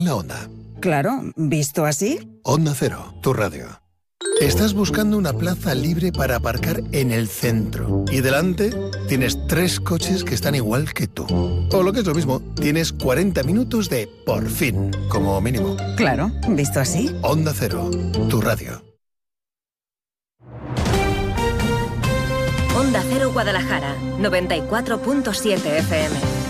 la onda. Claro, visto así. Onda Cero, tu radio. Estás buscando una plaza libre para aparcar en el centro y delante tienes 3 coches que están igual que tú. O lo que es lo mismo, tienes 40 minutos de por fin, como mínimo. Claro, visto así. Onda Cero, tu radio. Onda Cero Guadalajara, 94.7 FM.